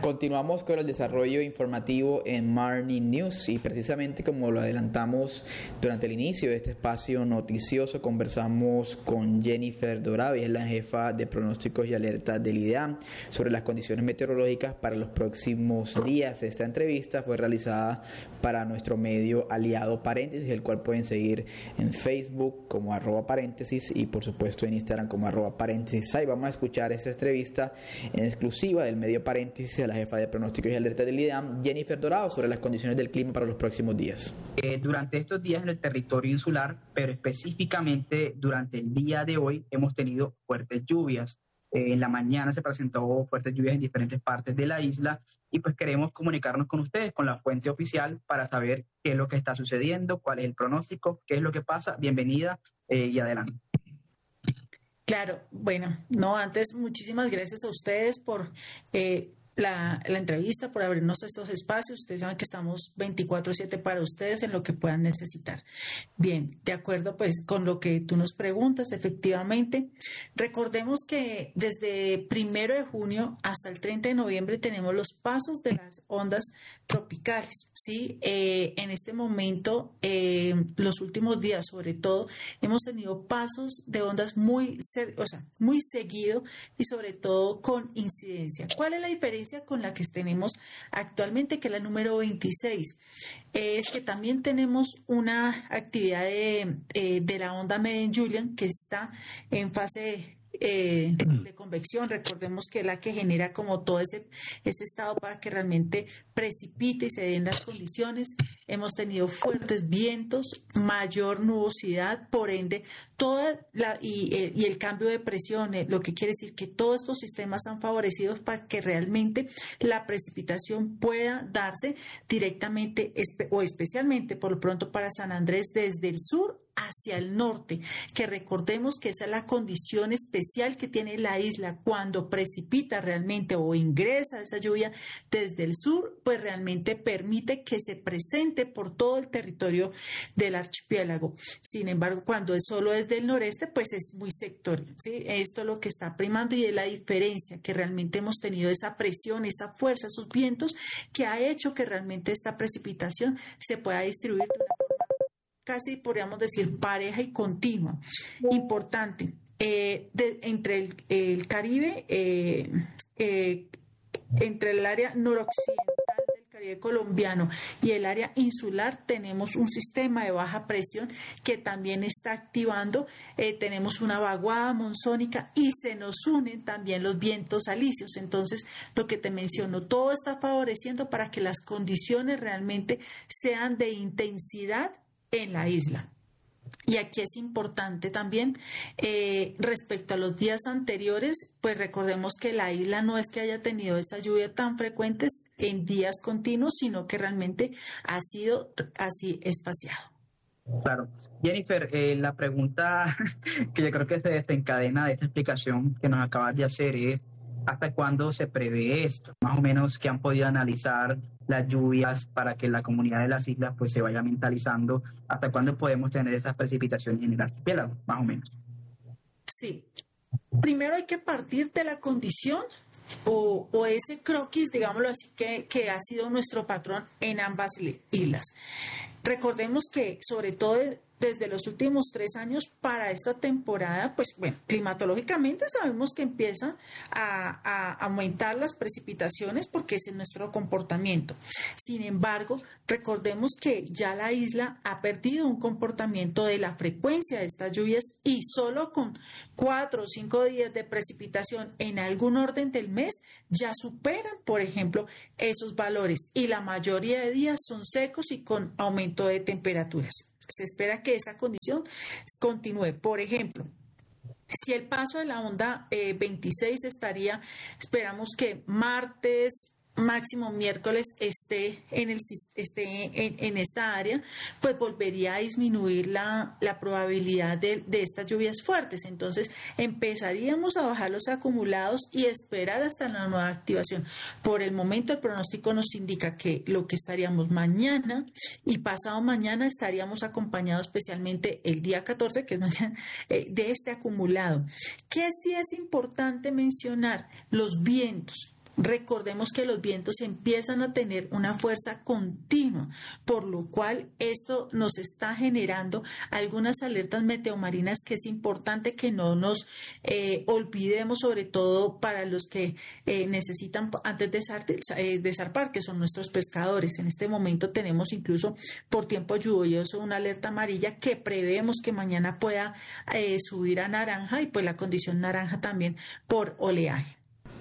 Continuamos con el desarrollo informativo en Morning News y precisamente como lo adelantamos durante el inicio de este espacio noticioso, conversamos con Jennifer Dorado, es la jefa de pronósticos y alertas del IDEAM, sobre las condiciones meteorológicas para los próximos días. Esta entrevista fue realizada para nuestro medio aliado Paréntesis, el cual pueden seguir en Facebook como @paréntesis y por supuesto en Instagram como @paréntesis. Ahí vamos a escuchar esta entrevista en exclusiva del medio Paréntesis a la jefa de pronósticos y alertas del IDEAM, Jennifer Dorado, sobre las condiciones del clima para los próximos días. Durante estos días en el territorio insular, pero específicamente durante el día de hoy, hemos tenido fuertes lluvias. En la mañana se presentó fuertes lluvias en diferentes partes de la isla y pues queremos comunicarnos con ustedes, con la fuente oficial, para saber qué es lo que está sucediendo, cuál es el pronóstico, qué es lo que pasa. Bienvenida y adelante. Claro, bueno, no, antes muchísimas gracias a ustedes por la entrevista, por abrirnos estos espacios. Ustedes saben que estamos 24/7 para ustedes en lo que puedan necesitar. Bien, de acuerdo pues con lo que tú nos preguntas, efectivamente, recordemos que desde 1 de junio hasta el 30 de noviembre tenemos los pasos de las ondas tropicales, ¿sí? En este momento, los últimos días sobre todo, hemos tenido pasos de ondas muy seguido y sobre todo con incidencia. ¿Cuál es la diferencia con la que tenemos actualmente, que es la número 26? Es que también tenemos una actividad de la onda Medellín que está en fase de convección. Recordemos que es la que genera como todo ese estado para que realmente precipite y se den las condiciones. Hemos tenido fuertes vientos, mayor nubosidad, por ende y el cambio de presión, lo que quiere decir que todos estos sistemas han favorecido para que realmente la precipitación pueda darse directamente o especialmente por lo pronto para San Andrés desde el sur hacia el norte, que recordemos que esa es la condición especial que tiene la isla cuando precipita realmente o ingresa esa lluvia desde el sur, pues realmente permite que se presente por todo el territorio del archipiélago. Sin embargo, cuando es solo desde el noreste, pues es muy sectorial, ¿sí? Esto es lo que está primando y es la diferencia, que realmente hemos tenido esa presión, esa fuerza, esos vientos, que ha hecho que realmente esta precipitación se pueda distribuir de una forma casi podríamos decir pareja y continua. Importante, entre el Caribe, entre el área noroccidental del Caribe colombiano y el área insular, tenemos un sistema de baja presión que también está activando. Tenemos una vaguada monzónica y se nos unen también los vientos alisios. Entonces, lo que te menciono, todo está favoreciendo para que las condiciones realmente sean de intensidad en la isla. Y aquí es importante también, respecto a los días anteriores, pues recordemos que la isla no es que haya tenido esa lluvia tan frecuente en días continuos, sino que realmente ha sido así espaciado. Claro. Jennifer, la pregunta que yo creo que se desencadena de esta explicación que nos acabas de hacer es: ¿hasta cuándo se prevé esto? Más o menos, que han podido analizar las lluvias para que la comunidad de las islas pues se vaya mentalizando. ¿Hasta cuándo podemos tener esas precipitaciones en el archipiélago, más o menos? Sí. Primero hay que partir de la condición o ese croquis, digámoslo así, que ha sido nuestro patrón en ambas islas. Recordemos que sobre todo desde los últimos 3 años para esta temporada, pues bueno, climatológicamente sabemos que empieza a aumentar las precipitaciones porque ese es nuestro comportamiento. Sin embargo, recordemos que ya la isla ha perdido un comportamiento de la frecuencia de estas lluvias y solo con 4 o 5 días de precipitación en algún orden del mes ya superan, por ejemplo, esos valores, y la mayoría de días son secos y con aumento de temperaturas. Se espera que esa condición continúe. Por ejemplo, si el paso de la onda 26 esperamos que martes, máximo miércoles esté en esta área, pues volvería a disminuir la probabilidad de estas lluvias fuertes. Entonces empezaríamos a bajar los acumulados y esperar hasta la nueva activación. Por el momento el pronóstico nos indica que lo que estaríamos mañana y pasado mañana estaríamos acompañados, especialmente el día 14, que es mañana, de este acumulado. ¿Qué sí es importante mencionar? Los vientos. recordemos que los vientos empiezan a tener una fuerza continua, por lo cual esto nos está generando algunas alertas meteomarinas que es importante que no nos olvidemos, sobre todo para los que necesitan antes de zarpar, que son nuestros pescadores. En este momento tenemos incluso por tiempo lluvioso una alerta amarilla que prevemos que mañana pueda subir a naranja, y pues la condición naranja también por oleaje.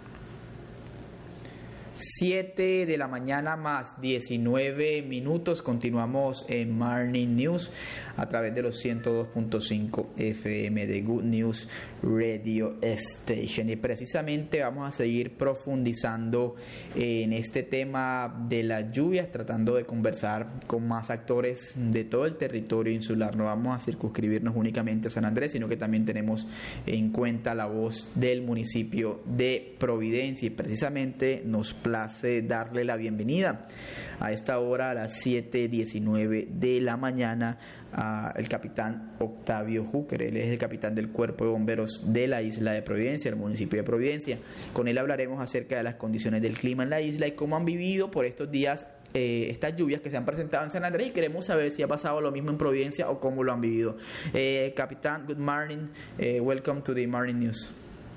7 de la mañana más 19 minutos. Continuamos en Morning News a través de los 102.5 FM de Good News Radio Station. Y precisamente vamos a seguir profundizando en este tema de las lluvias, tratando de conversar con más actores de todo el territorio insular. No vamos a circunscribirnos únicamente a San Andrés, sino que también tenemos en cuenta la voz del municipio de Providencia, y precisamente nos place darle la bienvenida a esta hora, a las 7:19 de la mañana, al capitán Octavio Júquer. Él es el capitán del Cuerpo de Bomberos de la isla de Providencia, el municipio de Providencia. Con él hablaremos acerca de las condiciones del clima en la isla y cómo han vivido por estos días estas lluvias que se han presentado en San Andrés, y queremos saber si ha pasado lo mismo en Providencia o cómo lo han vivido. Capitán, good morning. Welcome to the Morning News.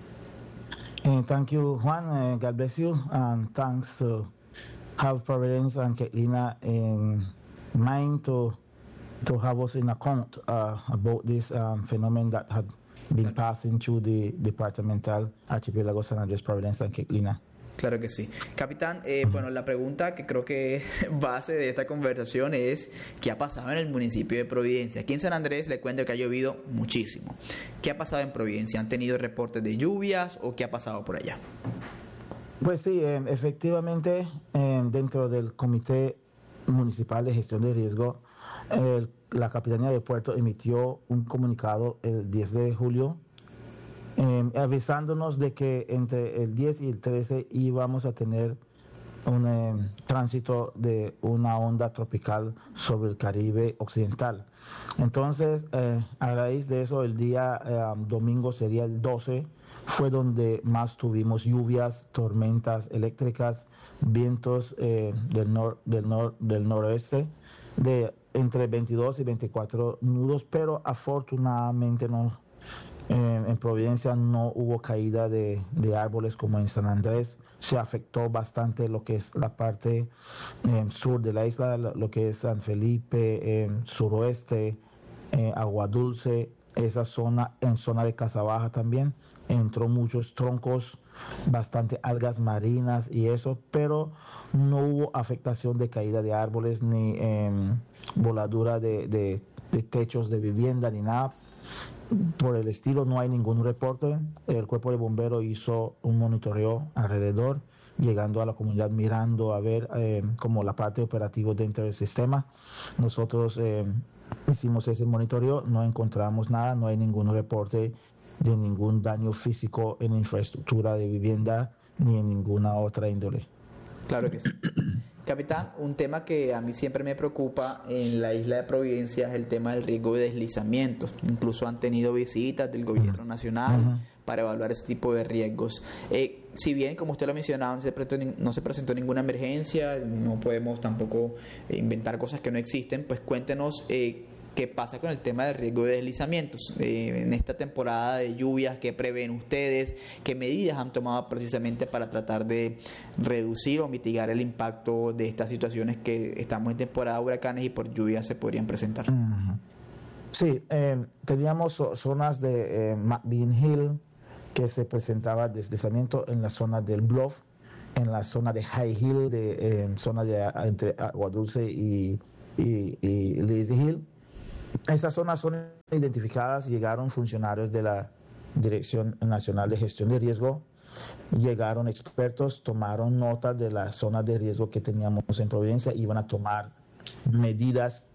Thank you, Juan. God bless you, and thanks to have Providence and Ketlina in mind to have us in account about this phenomenon that had been passing through the departmental archipelago San Andrés, Providence and Ketlina. Claro que sí. Capitán, bueno, la pregunta que creo que es base de esta conversación es ¿qué ha pasado en el municipio de Providencia? Aquí en San Andrés le cuento que ha llovido muchísimo. ¿Qué ha pasado en Providencia? ¿Han tenido reportes de lluvias o qué ha pasado por allá? Pues sí, efectivamente, dentro del Comité Municipal de Gestión de Riesgo, la Capitanía de Puerto emitió un comunicado el 10 de julio avisándonos de que entre el 10 y el 13 íbamos a tener un tránsito de una onda tropical sobre el Caribe occidental. Entonces, a raíz de eso, el día domingo sería el 12, fue donde más tuvimos lluvias, tormentas eléctricas, vientos del noroeste de entre 22 y 24 nudos, pero afortunadamente en Providencia no hubo caída de árboles como en San Andrés. Se afectó bastante lo que es la parte sur de la isla, lo que es San Felipe, suroeste, Agua Dulce, esa zona, en zona de Casabaja también, entró muchos troncos, bastante algas marinas y eso, pero no hubo afectación de caída de árboles ni voladura de techos de vivienda ni nada. Por el estilo, no hay ningún reporte. El cuerpo de bomberos hizo un monitoreo alrededor, llegando a la comunidad, mirando a ver como la parte operativa dentro del sistema. Nosotros hicimos ese monitoreo, no encontramos nada, no hay ningún reporte de ningún daño físico en infraestructura de vivienda ni en ninguna otra índole. Claro que sí. Capitán, un tema que a mí siempre me preocupa en la isla de Providencia es el tema del riesgo de deslizamientos. Incluso han tenido visitas del gobierno nacional para evaluar ese tipo de riesgos. Si bien, como usted lo mencionaba, no se presentó ninguna emergencia, no podemos tampoco inventar cosas que no existen, pues cuéntenos qué pasa con el tema del riesgo de deslizamientos. En esta temporada de lluvias, ¿qué prevén ustedes? ¿Qué medidas han tomado precisamente para tratar de reducir o mitigar el impacto de estas situaciones que estamos en temporada de huracanes y por lluvias se podrían presentar? Sí, teníamos zonas de McBean Hill que se presentaba deslizamiento en la zona del Bluff, en la zona de High Hill, en zona de entre Agua Dulce y Lazy Hill. Esas zonas son identificadas, llegaron funcionarios de la Dirección Nacional de Gestión de Riesgo, llegaron expertos, tomaron nota de las zonas de riesgo que teníamos en Providencia, iban a tomar medidas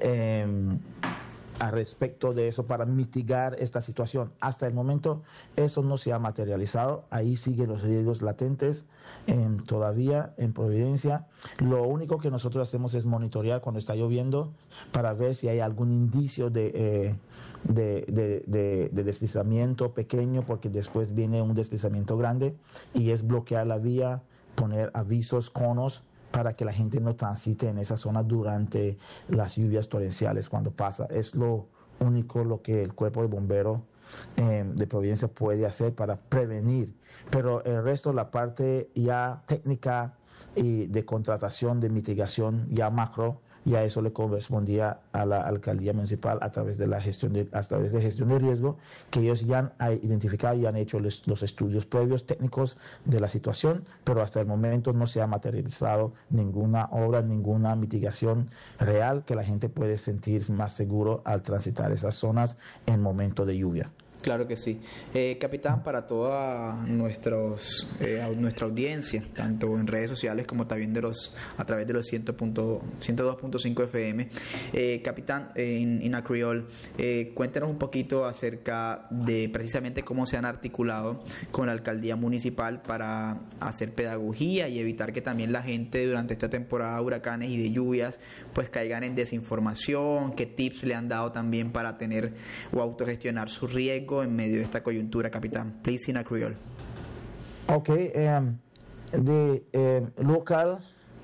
al respecto de eso para mitigar esta situación. Hasta el momento eso no se ha materializado, ahí siguen los riesgos latentes todavía en Providencia. Lo único que nosotros hacemos es monitorear cuando está lloviendo para ver si hay algún indicio de de deslizamiento pequeño, porque después viene un deslizamiento grande, y es bloquear la vía, poner avisos, conos, para que la gente no transite en esa zona durante las lluvias torrenciales cuando pasa. Es lo único lo que el cuerpo de bomberos de Providencia puede hacer para prevenir, pero el resto, la parte ya técnica y de contratación, de mitigación ya macro, ya eso le correspondía a la alcaldía municipal a través de gestión de riesgo, que ellos ya han identificado y han hecho los estudios previos técnicos de la situación, pero hasta el momento no se ha materializado ninguna obra, ninguna mitigación real que la gente puede sentir más seguro al transitar esas zonas en momento de lluvia. Claro que sí. Capitán, para toda nuestra audiencia, tanto en redes sociales como también a través de los 102.5 FM, Capitán, en Acreol, cuéntanos un poquito acerca de precisamente cómo se han articulado con la alcaldía municipal para hacer pedagogía y evitar que también la gente durante esta temporada de huracanes y de lluvias pues caigan en desinformación, qué tips le han dado también para tener o autogestionar su riesgo en medio de esta coyuntura, Capitán. Please, in a Creole. Okay, the local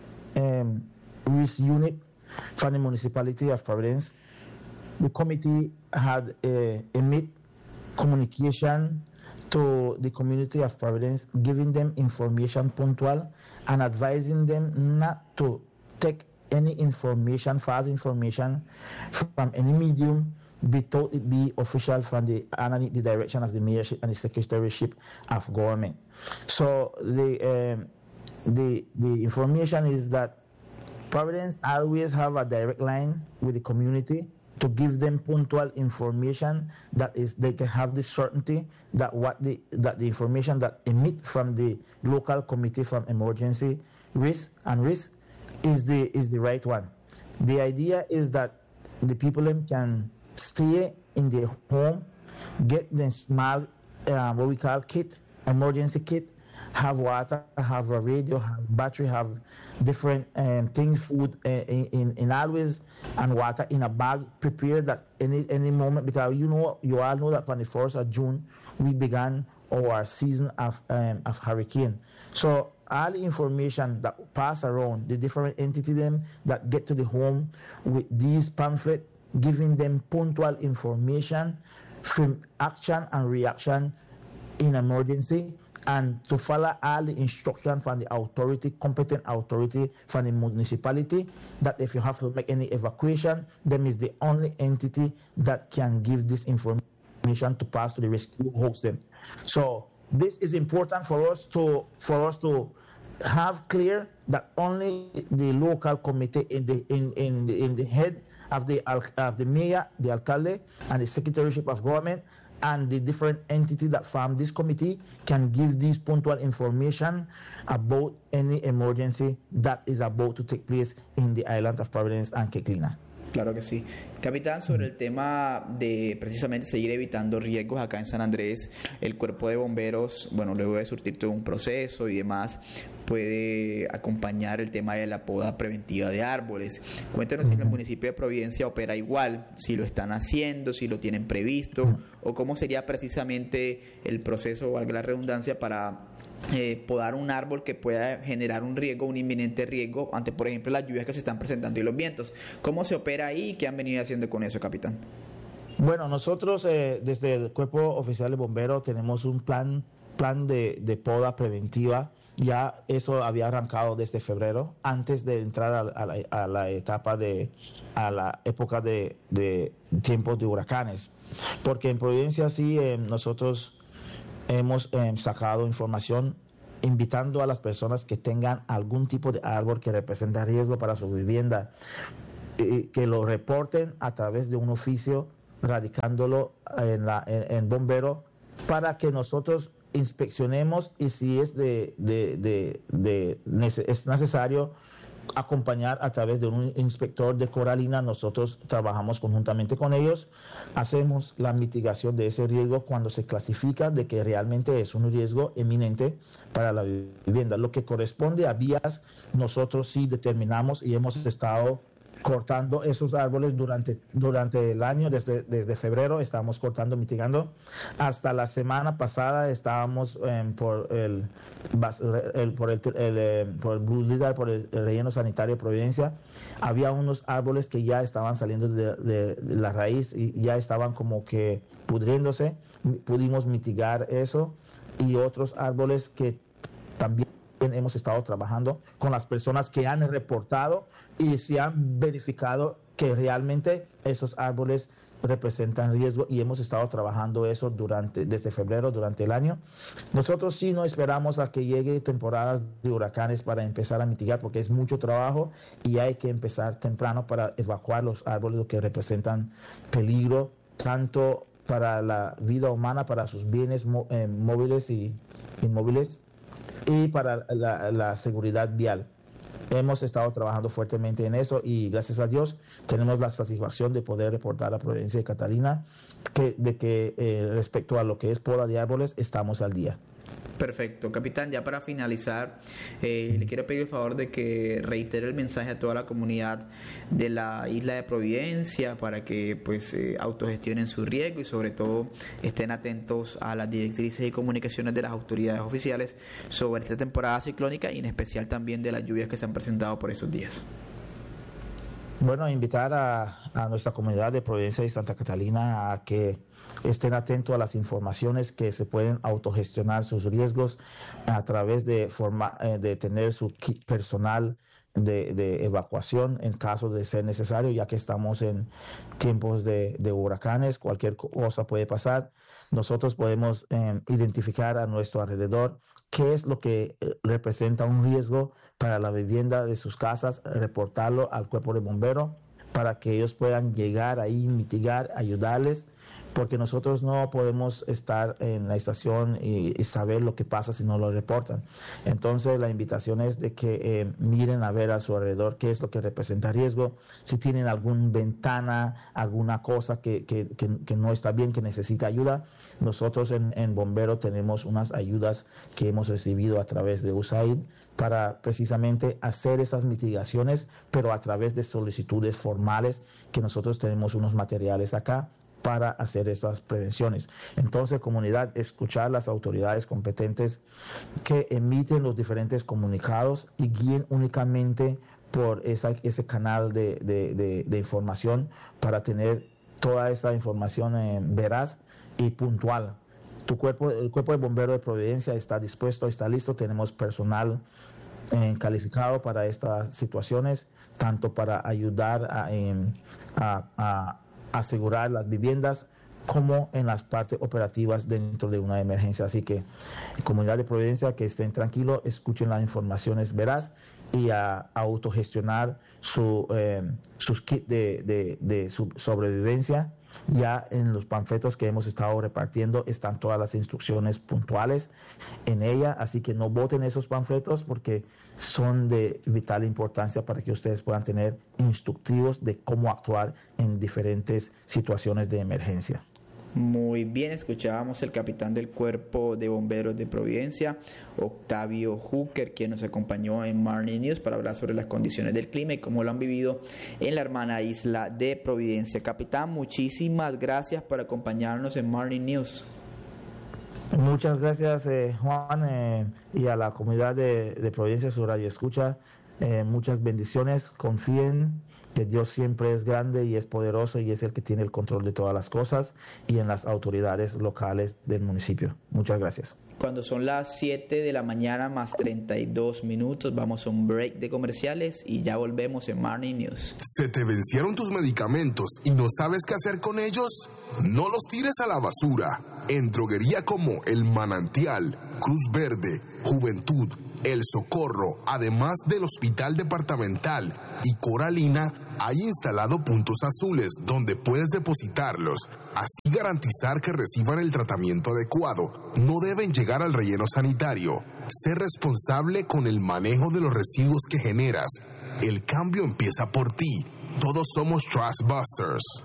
risk unit from the municipality of Providence, the committee had emit communication to the community of Providence, giving them information punctual and advising them not to take any information, false information from any medium, be told it be official from the direction of the mayorship and the secretaryship of government. So the information is that Providence always have a direct line with the community to give them punctual information that is they can have the certainty that the information that emit from the local committee from emergency risk is the right one. The idea is that the people can stay in their home, get the small what we call kit, emergency kit, have water, have a radio, have battery, have different things, food in always, and water in a bag, prepared that any moment, because you all know that on the 1st of June we began our season of hurricane. So all the information that pass around the different entity them that get to the home with these pamphlets, giving them punctual information from action and reaction in emergency, and to follow all the instructions from the authority, competent authority from the municipality, that if you have to make any evacuation, them is the only entity that can give this information to pass to the rescue host them. So this is important for us to have clear that only the local committee in the head of the mayor, the alcalde, and the secretaryship of government, and the different entities that form this committee can give this punctual information about any emergency that is about to take place in the island of Providence and Keklina. Claro que sí. Capitán, sobre el tema de precisamente seguir evitando riesgos acá en San Andrés, el cuerpo de bomberos, bueno, luego de surtir todo un proceso y demás, puede acompañar el tema de la poda preventiva de árboles. Cuéntanos si en el municipio de Providencia opera igual, si lo están haciendo, si lo tienen previsto, o cómo sería precisamente el proceso, valga la redundancia, para podar un árbol que pueda generar un riesgo, un inminente riesgo ante, por ejemplo, las lluvias que se están presentando y los vientos. ¿Cómo se opera ahí y qué han venido haciendo con eso, capitán? Bueno, nosotros desde el Cuerpo Oficial de Bomberos tenemos un plan de poda preventiva. Ya eso había arrancado desde febrero, antes de entrar a la época de tiempos de huracanes. Porque en Providencia sí nosotros hemos sacado información invitando a las personas que tengan algún tipo de árbol que representa riesgo para su vivienda, que lo reporten a través de un oficio, radicándolo en bombero, para que nosotros inspeccionemos y si es es necesario acompañar a través de un inspector de coralina. Nosotros trabajamos conjuntamente con ellos, hacemos la mitigación de ese riesgo cuando se clasifica de que realmente es un riesgo eminente para la vivienda. Lo que corresponde a vías, nosotros sí determinamos y hemos estado cortando esos árboles durante el año, desde febrero estamos cortando, mitigando. Hasta la semana pasada estábamos por el Blue Lizard, por el relleno sanitario de Providencia. Había unos árboles que ya estaban saliendo de la raíz y ya estaban como que pudriéndose. Pudimos mitigar eso, y otros árboles que también hemos estado trabajando con las personas que han reportado y se han verificado que realmente esos árboles representan riesgo, y hemos estado trabajando eso desde febrero, durante el año. Nosotros sí no esperamos a que llegue temporadas de huracanes para empezar a mitigar, porque es mucho trabajo y hay que empezar temprano para evacuar los árboles que representan peligro tanto para la vida humana, para sus bienes móviles y inmóviles, y para la seguridad vial. Hemos estado trabajando fuertemente en eso, y gracias a Dios tenemos la satisfacción de poder reportar a Providencia de Catalina que respecto a lo que es poda de árboles estamos al día. Perfecto, capitán. Ya para finalizar, le quiero pedir el favor de que reitere el mensaje a toda la comunidad de la isla de Providencia para que pues autogestionen su riesgo y sobre todo estén atentos a las directrices y comunicaciones de las autoridades oficiales sobre esta temporada ciclónica, y en especial también de las lluvias que se han presentado por estos días. Bueno, invitar a nuestra comunidad de Providencia y Santa Catalina a que estén atentos a las informaciones que se pueden autogestionar sus riesgos a través de tener su kit personal de evacuación en caso de ser necesario, ya que estamos en tiempos de huracanes. Cualquier cosa puede pasar. Nosotros podemos identificar a nuestro alrededor qué es lo que representa un riesgo para la vivienda de sus casas, reportarlo al cuerpo de bomberos para que ellos puedan llegar ahí, mitigar, ayudarles, porque nosotros no podemos estar en la estación y saber lo que pasa si no lo reportan. Entonces la invitación es de que miren a ver a su alrededor qué es lo que representa riesgo, si tienen alguna ventana, alguna cosa que no está bien, que necesita ayuda. Nosotros en Bombero tenemos unas ayudas que hemos recibido a través de USAID para precisamente hacer esas mitigaciones, pero a través de solicitudes formales, que nosotros tenemos unos materiales acá para hacer esas prevenciones. Entonces, comunidad, escuchar las autoridades competentes que emiten los diferentes comunicados y guíen únicamente por ese canal de información para tener toda esa información veraz y puntual. El cuerpo de bomberos de Providencia está dispuesto, está listo. Tenemos personal calificado para estas situaciones, tanto para ayudar a asegurar las viviendas como en las partes operativas dentro de una emergencia. Así que, comunidad de Providencia, que estén tranquilos, escuchen las informaciones veraz y a autogestionar sus kits de sobrevivencia. Ya en los panfletos que hemos estado repartiendo están todas las instrucciones puntuales en ella, así que no voten esos panfletos porque son de vital importancia para que ustedes puedan tener instructivos de cómo actuar en diferentes situaciones de emergencia. Muy bien, escuchábamos el capitán del Cuerpo de Bomberos de Providencia, Octavio Hooker, quien nos acompañó en Marnie News para hablar sobre las condiciones del clima y cómo lo han vivido en la hermana isla de Providencia. Capitán, muchísimas gracias por acompañarnos en Marnie News. Muchas gracias, Juan, y a la comunidad de Providencia, su radio escucha. Muchas bendiciones, confíen que Dios siempre es grande y es poderoso y es el que tiene el control de todas las cosas, y en las autoridades locales del municipio. Muchas gracias. Cuando son las 7 de la mañana más 32 minutos, vamos a un break de comerciales y ya volvemos en Marnie News. ¿Se te vencieron tus medicamentos y no sabes qué hacer con ellos? No los tires a la basura. En droguería como El Manantial, Cruz Verde, Juventud, El Socorro, además del Hospital Departamental y Coralina, hay instalado puntos azules donde puedes depositarlos, así garantizar que reciban el tratamiento adecuado. No deben llegar al relleno sanitario. Sé responsable con el manejo de los residuos que generas. El cambio empieza por ti. Todos somos Trash Busters.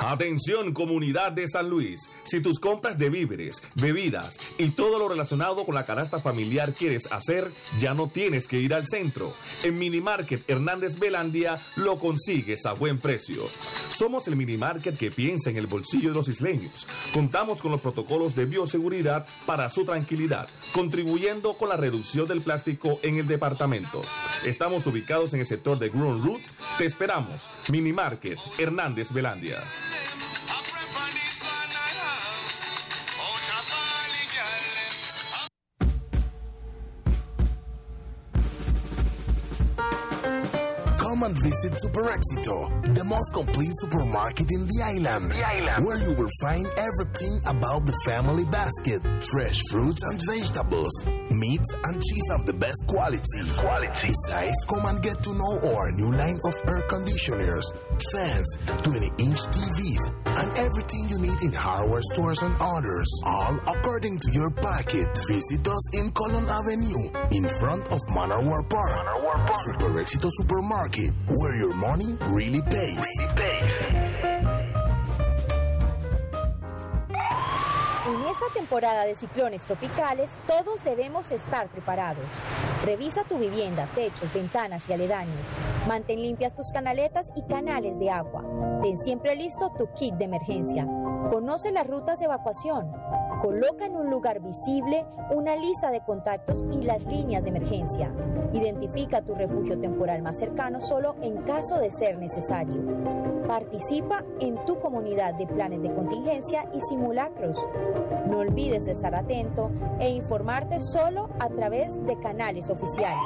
Atención, comunidad de San Luis. Si tus compras de víveres, bebidas y todo lo relacionado con la canasta familiar quieres hacer, ya no tienes que ir al centro. En Minimarket Hernández Belandia lo consigues a buen precio. Somos el Minimarket que piensa en el bolsillo de los isleños. Contamos con los protocolos de bioseguridad para su tranquilidad, contribuyendo con la reducción del plástico en el departamento. Estamos ubicados en el sector de Grun Root. Te esperamos. Minimarket Hernández Belandia. Come and visit Super Éxito, the most complete supermarket in the island, where you will find everything about the family basket, fresh fruits and vegetables, meats and cheese of the best quality. Besides, come and get to know our new line of air conditioners, fans, 20-inch TVs, and everything you need in hardware stores and others, all according to your packet. Visit us in Colon Avenue, in front of Manor War Park. Super Éxito Supermarket, where your money really pays. En esta temporada de ciclones tropicales, todos debemos estar preparados. Revisa tu vivienda, techos, ventanas y aledaños. Mantén limpias tus canaletas y canales de agua. Ten siempre listo tu kit de emergencia. Conoce las rutas de evacuación. Coloca en un lugar visible una lista de contactos y las líneas de emergencia. Identifica tu refugio temporal más cercano solo en caso de ser necesario. Participa en tu comunidad de planes de contingencia y simulacros. No olvides de estar atento e informarte solo a través de canales oficiales.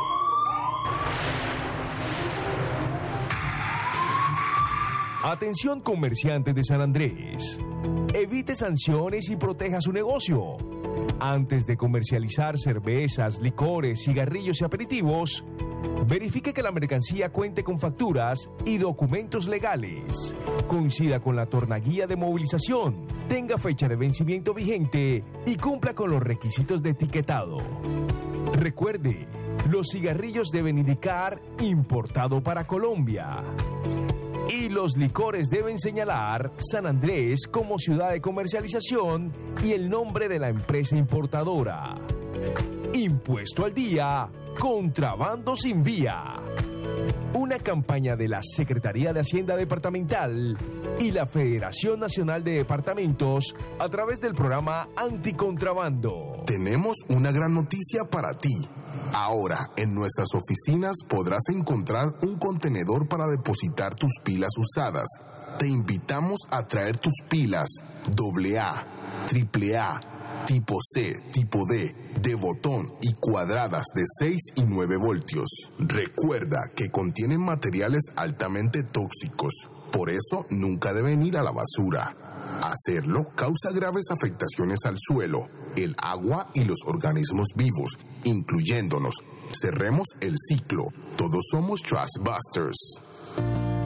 Atención, comerciantes de San Andrés. Evite sanciones y proteja su negocio. Antes de comercializar cervezas, licores, cigarrillos y aperitivos, verifique que la mercancía cuente con facturas y documentos legales, coincida con la tornaguía de movilización, tenga fecha de vencimiento vigente y cumpla con los requisitos de etiquetado. Recuerde, los cigarrillos deben indicar importado para Colombia. Y los licores deben señalar San Andrés como ciudad de comercialización y el nombre de la empresa importadora. Impuesto al día, contrabando sin vía. Una campaña de la Secretaría de Hacienda Departamental y la Federación Nacional de Departamentos a través del programa Anticontrabando. Tenemos una gran noticia para ti. Ahora, en nuestras oficinas podrás encontrar un contenedor para depositar tus pilas usadas. Te invitamos a traer tus pilas AA, AAA, tipo C, tipo D, de botón y cuadradas de 6 y 9 voltios. Recuerda que contienen materiales altamente tóxicos, por eso nunca deben ir a la basura. Hacerlo causa graves afectaciones al suelo, el agua y los organismos vivos, incluyéndonos. Cerremos el ciclo. Todos somos Trashbusters.